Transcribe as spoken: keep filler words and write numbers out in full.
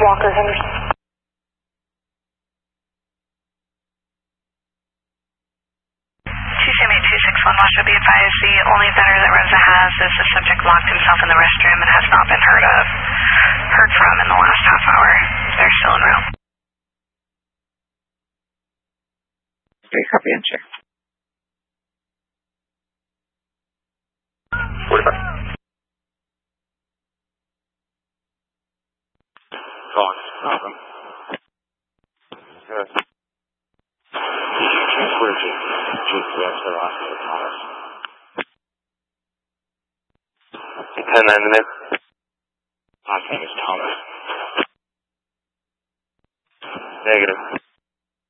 Walker Henderson. two seven eight two six one, Washoe, be advised, the only vendor that Rosa has is the subject locked himself in the restroom and has not been heard of, heard from in the last half hour. They're still en route. Great, copy, and check. forty-five. Calling. Awesome. Good. Transport to G P S for Oscar Thomas. ten nine the name. Last name is Thomas. Negative.